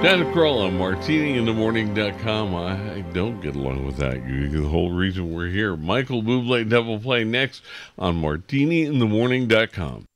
Dan Carolla, MartiniInTheMorning.com. I don't get along with that. The whole reason we're here. Michael Bublé Double Play next on MartiniInTheMorning.com.